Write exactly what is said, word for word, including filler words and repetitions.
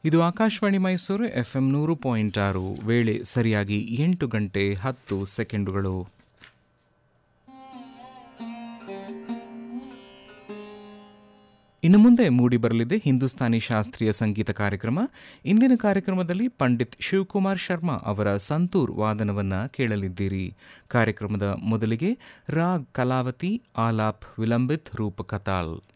ಇದು Akashvani Mysuru F M ನೂರು point ಆರು. ವೇಳೆ ಸರಿಯಾಗಿ ಎಂಟು ಗಂಟೆ ಹತ್ತು ಸೆಕೆಂಡುಗಳು. ಇನ್ನು ಮುಂದೆ ಮೂಡಿಬರಲಿದೆ ಹಿಂದೂಸ್ತಾನಿ ಶಾಸ್ತ್ರೀಯ ಸಂಗೀತ ಕಾರ್ಯಕ್ರಮ. ಇಂದಿನ ಕಾರ್ಯಕ್ರಮದಲ್ಲಿ ಪಂಡಿತ್ ಶಿವಕುಮಾರ್ ಶರ್ಮಾ ಅವರ ಸಂತೂರ್ ವಾದನವನ್ನು ಕೇಳಲಿದ್ದೀರಿ. ಕಾರ್ಯಕ್ರಮದ ಮೊದಲಿಗೆ ರಾಗ್ ಕಲಾವತಿ ಆಲಾಪ್ ವಿಲಂಬಿತ್ ರೂಪ ಕತಾಲ್.